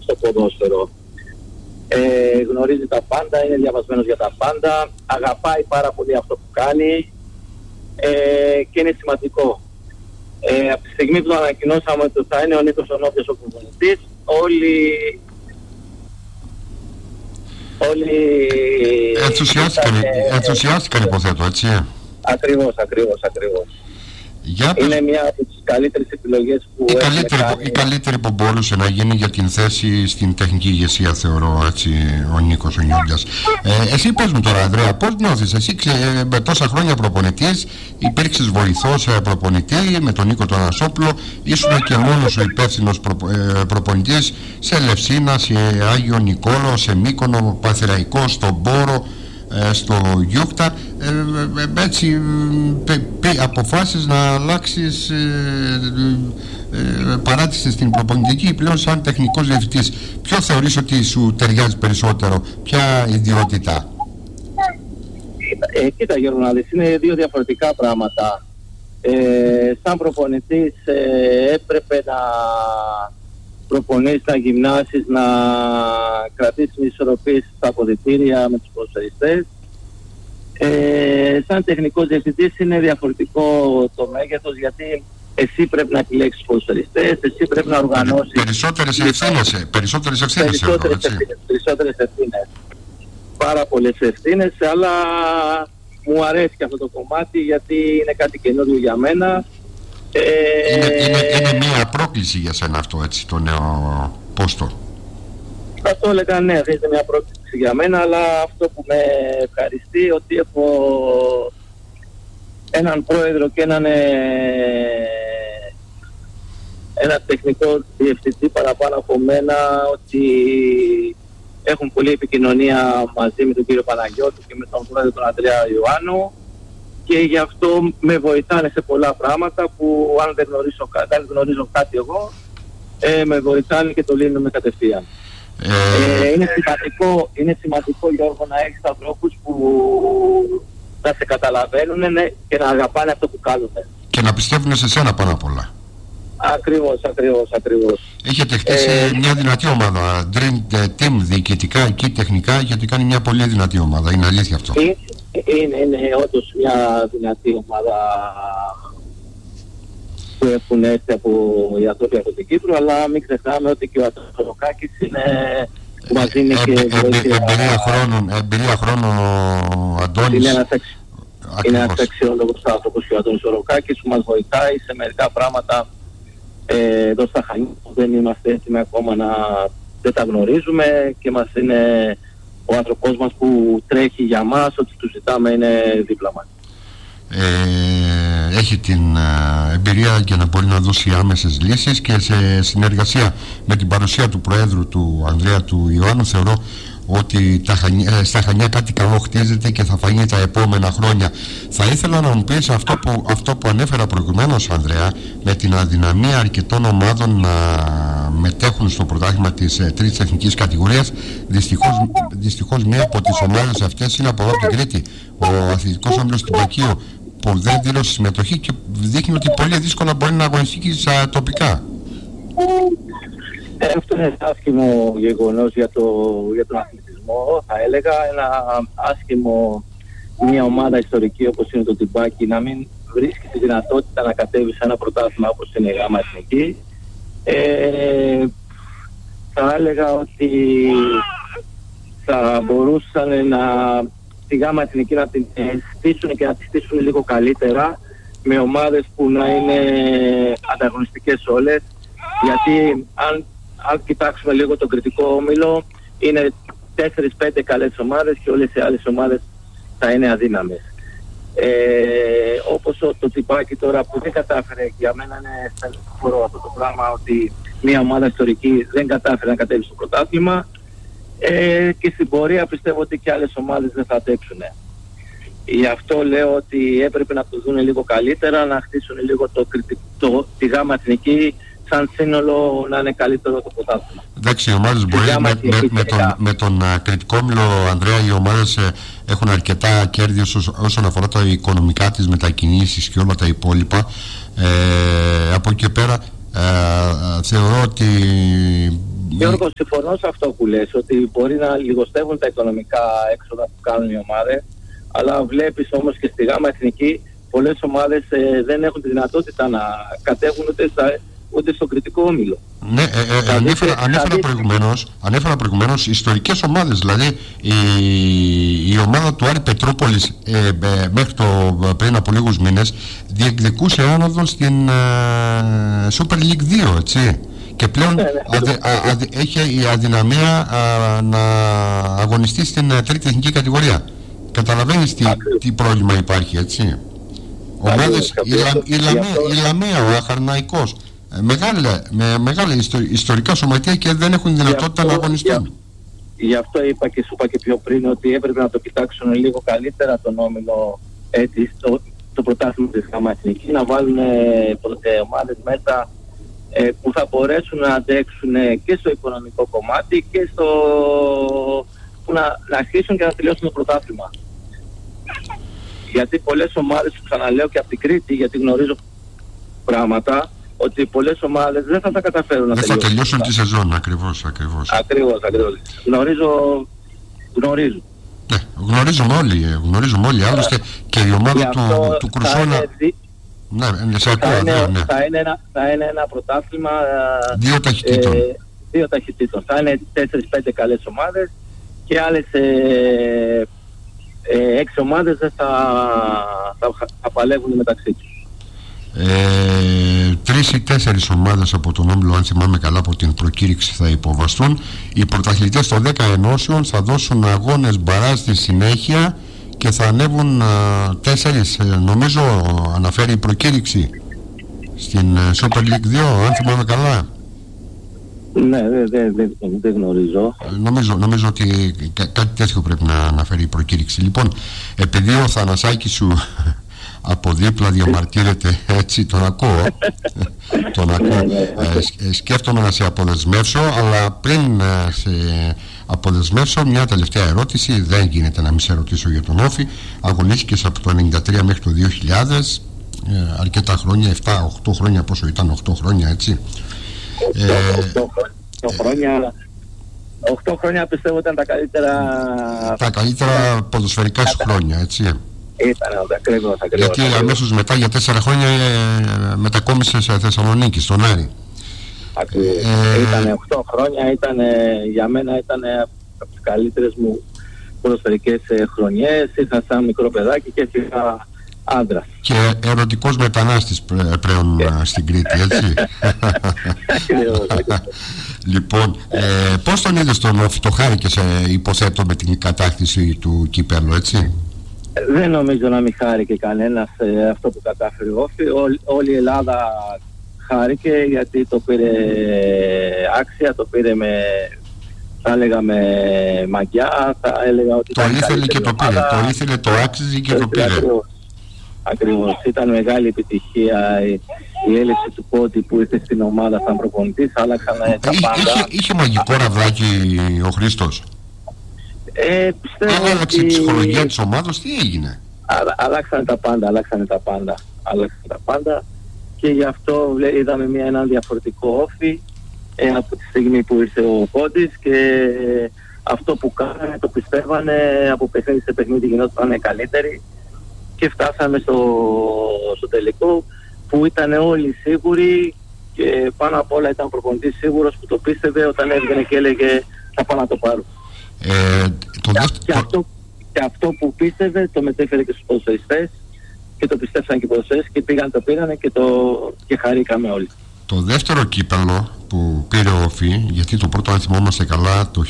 στο ποδόσφαιρο. Γνωρίζει τα πάντα, είναι διαβασμένος για τα πάντα, αγαπάει πάρα πολύ αυτό που κάνει και είναι σημαντικό. Από τη στιγμή που το ανακοινώσαμε ότι θα είναι ο Νίκος ο Νόπιος ο προπονητής, όλοι ενθουσιάστηκαν, υποθέτω, έτσι. Ακριβώς. Είναι μια από τις καλύτερες επιλογές που η καλύτερη που μπορούσε να γίνει για την θέση στην τεχνική ηγεσία, θεωρώ, έτσι, ο Νίκος ο Νιόντιας. Εσύ πες μου τώρα, Ανδρέα, πώς νιώθεις? Εσύ με τόσα χρόνια προπονητής, υπήρξες βοηθός προπονητή με τον Νίκο τον Ανασόπουλο, ήσουν και μόνος ο υπεύθυνος προπονητής σε Λευσίνα, σε Άγιο Νικόλο, σε Μύκονο, Πανθηραϊκό, στον Πόρο, στο Γιούκτα. Έτσι αποφάσεις να αλλάξεις παράτηση στην προπονητική πλέον σαν τεχνικός διευθυντής. Ποιο θεωρείς ότι σου ταιριάζει περισσότερο, ποια ιδιότητα? Κοίτα Γιώργο, να δεις, είναι δύο διαφορετικά πράγματα. Σαν προπονητής έπρεπε να προπονείς, να γυμνάσεις, να κρατήσεις ισορροπίες στα αποδυτήρια με τους ποδοσφαιριστές. Σαν τεχνικός διευθυντής είναι διαφορετικό το μέγεθος, γιατί εσύ πρέπει να επιλέξεις τους ποδοσφαιριστές, εσύ πρέπει να οργανώσεις περισσότερες ευθύνες. Περισσότερες ευθύνες. Πάρα πολλές ευθύνες, αλλά μου αρέσει και αυτό το κομμάτι, γιατί είναι κάτι καινούριο για μένα. Είναι μια πρόκληση για σένα αυτό, έτσι, το νέο πόστο? Αυτό έλεγα, ναι, είναι μια πρόκληση για μένα, αλλά αυτό που με ευχαριστεί ότι έχω έναν πρόεδρο και έναν τεχνικό διευθυντή παραπάνω από μένα, ότι έχουν πολλή επικοινωνία μαζί με τον κύριο Παναγιώτη και με τον πρόεδρο τον Ανδρέα Ιωάννου, και γι' αυτό με βοηθάνε σε πολλά πράγματα που αν δεν γνωρίζω κάτι εγώ, με βοηθάνε και το λύνουμε κατευθείαν. Είναι σημαντικό, Γιώργο, να έχεις ανθρώπους που θα σε καταλαβαίνουν και να αγαπάνε αυτό που κάνουν. Και να πιστεύουν σε σένα πάνω απ' όλα. Ακριβώς. Έχετε χτίσει μια δυνατή ομάδα, Dream Team, διοικητικά και τεχνικά, έχετε κάνει μια πολύ δυνατή ομάδα, είναι αλήθεια αυτό? Είναι όντως μια δυνατή ομάδα που έχουν έρθει από οι άνθρωποι από την Κύπρο, αλλά μην ξεχνάμε ότι και ο Ατροκάκης είναι μαζί είναι και εμπειρία χρόνων ο Αντώνης. Είναι ένας αξιόλογος άνθρωπος και ο Αντώνης Οροκάκης που μας βοηθάει σε μερικά πράγματα εδώ στα Χανιά που δεν είμαστε έτοιμοι ακόμα δεν τα γνωρίζουμε, και μας είναι ο άνθρωπός μας που τρέχει για μας, ότι του ζητάμε είναι δίπλα μας. Έχει την εμπειρία για να μπορεί να δώσει άμεσες λύσεις, και σε συνεργασία με την παρουσία του Προέδρου του Ανδρέα του Ιωάννου, θεωρώ ότι στα Χανιά κάτι καλό χτίζεται και θα φανεί τα επόμενα χρόνια. Θα ήθελα να μου πεις αυτό που ανέφερα προηγουμένως, Ανδρέα, με την αδυναμία αρκετών ομάδων να μετέχουν στο πρωτάθλημα της τρίτης εθνικής κατηγορίας. Δυστυχώς μία από τις ομάδες αυτές είναι από εδώ από την Κρήτη, ο Αθλητικός Όμιλος του Πακίου, που δεν δήλωσε συμμετοχή και δείχνει ότι πολύ δύσκολα μπορεί να αγωνιστεί τοπικά. Αυτό είναι ένα άσχημο γεγονός για τον αθλητισμό, θα έλεγα. Ένα άσχημο, μια ομάδα ιστορική όπως είναι το Τιμπάκι να μην βρίσκει τη δυνατότητα να κατέβει σε ένα πρωτάθλημα όπως είναι η Γάμα Εθνική. Θα έλεγα ότι θα μπορούσαν τη Γάμα Εθνική να την στήσουν και να τη στήσουν λίγο καλύτερα, με ομάδες που να είναι ανταγωνιστικές όλες, γιατί αν κοιτάξουμε λίγο τον κριτικό όμιλο, είναι 4-5 καλές ομάδες και όλες οι άλλες ομάδες θα είναι αδύναμες. Όπως το Τσιπάκι τώρα που δεν κατάφερε, για μένα είναι στενοχωρό αυτό το πράγμα, ότι μια ομάδα ιστορική δεν κατάφερε να κατέβει στο πρωτάθλημα, και στην πορεία πιστεύω ότι και άλλες ομάδες δεν θα αντέξουν. Γι' αυτό λέω ότι έπρεπε να το δουν λίγο καλύτερα, να χτίσουν λίγο τη Γάμα Εθνική σαν σύνολο, να είναι καλύτερο το πρωτάθλημα. Εντάξει, οι ομάδες μπορεί με τον κριτικό όμιλο, Ανδρέα, οι ομάδες έχουν αρκετά κέρδη όσον αφορά τα οικονομικά, τις μετακινήσεις και όλα τα υπόλοιπα. Από εκεί και πέρα θεωρώ ότι Γιώργο, συμφωνώ σε αυτό που λες, ότι μπορεί να λιγοστεύουν τα οικονομικά έξοδα που κάνουν οι ομάδες, αλλά βλέπεις όμως και στη ΓΑΜΑ Εθνική πολλές ομάδες δεν έχουν τη δυνατότητα να κατέβουν ούτε στο κριτικό όμιλο. Ναι, ανέφερα προηγουμένως ιστορικές ομάδες, δηλαδή η ομάδα του Άρη Πετρούπολης μέχρι πριν από λίγους μήνες διεκδικούσε άνοδο στην Super League 2, έτσι. Και πλέον έχει η αδυναμία να αγωνιστεί στην τρίτη εθνική κατηγορία. Καταλαβαίνεις τι πρόβλημα υπάρχει, έτσι. Ομάδες, η Λαμία, ο Αχαρναϊκός, μεγάλα ιστορικά σωματεία και δεν έχουν δυνατότητα να αγωνιστούν. Γι' αυτό είπα και σου είπα και πιο πριν ότι έπρεπε να το κοιτάξουν λίγο καλύτερα τον όμιλο, το πρωτάθλημα της ΓΑΜΑ Εθνική, να βάλουν ομάδες μέσα που θα μπορέσουν να αντέξουν και στο οικονομικό κομμάτι και στο που να αρχίσουν και να τελειώσουν το πρωτάθλημα. Γιατί πολλές ομάδες, που ξαναλέω και από την Κρήτη, γιατί γνωρίζω πράγματα, ότι πολλές ομάδες δεν θα τα καταφέρουν να τελειώσουν. Δεν θα τελειώσουν τη σεζόν, ακριβώς. Γνωρίζω. Ναι, γνωρίζουμε όλοι. Άλλωστε και η ομάδα του Κρουσόνα. Ναι. Θα είναι ένα πρωτάθλημα δύο ταχυτήτων. Θα είναι 4-5 καλές ομάδες και άλλες 6 ομάδες δεν θα παλεύουν μεταξύ τους. 3 ή 4 ομάδες από τον όμιλο, αν θυμάμαι καλά, από την προκήρυξη θα υποβαστούν. Οι πρωταθλητές των 10 ενώσεων θα δώσουν αγώνες μπαράζ στη συνέχεια και θα ανέβουν 4, νομίζω αναφέρει η προκήρυξη, στην Super League 2, αν θυμάμαι καλά. Ναι, δεν γνωρίζω. Νομίζω ότι κάτι τέτοιο πρέπει να αναφέρει η προκήρυξη. Λοιπόν, επειδή ο Θανασάκης σου από δίπλα διαμαρτύρεται, έτσι, τον ακούω. Σκέφτομαι να σε αποδεσμεύσω, αλλά πριν σε αποδεσμεύσω, μια τελευταία ερώτηση. Δεν γίνεται να μην σε ρωτήσω για τον Όφη. Αγωνίστηκες από το 1993 μέχρι το 2000, αρκετά χρόνια, 7-8 χρόνια, πόσο ήταν, 8 χρόνια, έτσι. 8 χρόνια πιστεύω ήταν τα καλύτερα ποδοσφαιρικά σου χρόνια, έτσι. Ήταν ακριβώς. Γιατί αμέσως μετά για 4 χρόνια μετακόμισε σε Θεσσαλονίκη, στον Άρη. Ήταν 8 χρόνια, για μένα ήταν από τις καλύτερες μου ποδοσφαιρικές χρονιές. Ήρθα σαν μικρό παιδάκι και έφυγα άντρας. Και ερωτικός μετανάστης πλέον στην Κρήτη, έτσι. Λοιπόν, πώς τον είδες τον Όφη, το χάρηκες, υποθέτω, με την κατάκτηση του κυπέλλου, έτσι? Δεν νομίζω να μην χάρηκε κανένας αυτό που κατάφερε ο Όφη. Όλη η Ελλάδα χάρηκε, γιατί το πήρε άξια, το πήρε θα έλεγα με μαγιά, θα έλεγα ότι το ήθελε και το πήρε, το ήθελε, το άξιζε και το πήρε. Ακριβώς, ήταν μεγάλη επιτυχία η έλλειψη του Πότη που ήρθε στην ομάδα σαν προπονητής, άλλαξαν τα πάντα. Είχε μαγικό ραβδάκι ο Χρήστος? Πιστεύω άλλαξε η ψυχολογία της ομάδας, τι έγινε? Αλλάξανε τα πάντα και γι' αυτό είδαμε έναν διαφορετικό Όφη από τη στιγμή που ήρθε ο Πόντης, και αυτό που κάνανε το πιστεύανε, από παιχνίδι σε παιχνίδι γινόταν καλύτεροι και φτάσαμε στο τελικό που ήταν όλοι σίγουροι, και πάνω απ' όλα ήταν προπονητής σίγουρος που το πίστευε όταν έβγαινε και έλεγε θα πάω να το πάρω. Και αυτό που πίστευε το μετέφερε και στους ποδοσφαιριστές και το πιστέψαν και οι ποδοσφαιριστές και το πήρανε και χαρήκαμε όλοι. Το δεύτερο κύπελλο που πήρε ο Όφη, γιατί το πρώτο, αν θυμόμαστε καλά, το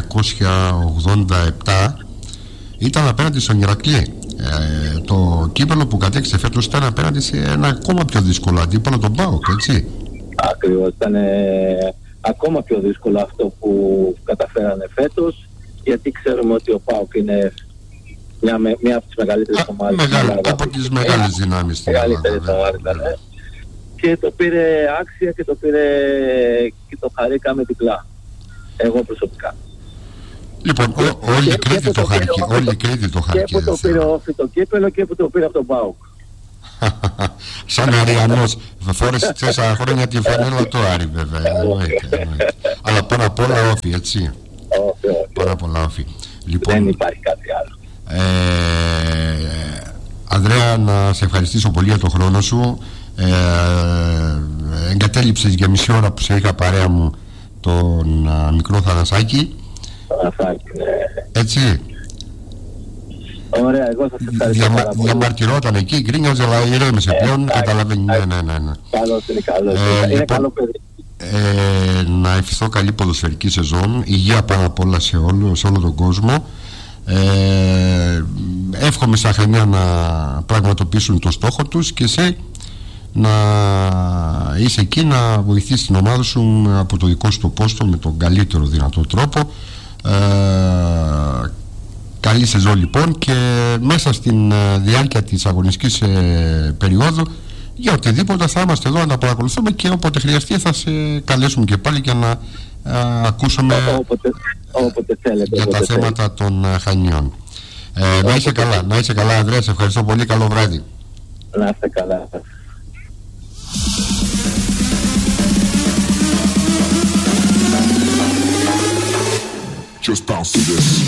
1987 ήταν απέναντι στον Ηρακλή. Το κύπελλο που κατέκτησε φέτος ήταν απέναντι σε ένα ακόμα πιο δύσκολο αντίπαλο, τον ΠΑΟΚ, έτσι. Ακριβώς, ήταν ακόμα πιο δύσκολο αυτό που καταφέρανε φέτος, γιατί ξέρουμε ότι ο ΠΑΟΚ είναι μια από τις μεγαλύτερες ομάδες. Από τις μεγάλες δυνάμεις στην Ελλάδα. Και το πήρε άξια και το χαρήκαμε διπλά. Εγώ προσωπικά. Λοιπόν, όλη η Κρήτη το χάρηκε. Και που το πήρε ο Όφη το κύπελλο και που το πήρε από τον ΠΑΟΚ. σαν Αριανός. Φόρεσε 4 χρόνια τη φανέλα του Άρη, βέβαια. Αλλά πάνω απ' όλα όφη, έτσι. Πάνω απ' όλα όφη. Λοιπόν, δεν υπάρχει κάτι άλλο. Ανδρέα, να σε ευχαριστήσω πολύ για τον χρόνο σου. Εγκατέλειψες για μισή ώρα που σε είχα παρέα μου τον μικρό Θανασάκη. Θανασάκη, ναι. Έτσι. Ωραία, εγώ σας ευχαριστώ πάρα πολύ. Διαμαρτυρόταν εκεί, γκρίνιαζε, αλλά ηρέμησε πλέον, καταλαβαίνει. Ναι. Καλώς είναι, καλώς είναι. Είναι καλό παιδί. Να ευχηθώ καλή ποδοσφαιρική σεζόν, υγεία πάνω απ' όλα σε όλο τον κόσμο. Εύχομαι στα Χανιά να πραγματοποιήσουν το στόχο τους και εσύ να είσαι εκεί να βοηθήσεις την ομάδα σου από το δικό σου το πόστο με τον καλύτερο δυνατό τρόπο. Καλή σεζόν λοιπόν, και μέσα στην διάρκεια της αγωνιστικής περίοδου για οτιδήποτε θα είμαστε εδώ να τα παρακολουθούμε, και όποτε χρειαστεί θα σε καλέσουμε και πάλι για να ακούσουμε όποτε θέλετε, για τα θέματα των Χανιών. Να είσαι καλά Ανδρέα, σε ευχαριστώ πολύ, καλό βράδυ. Να είστε καλά. Just bounce to this.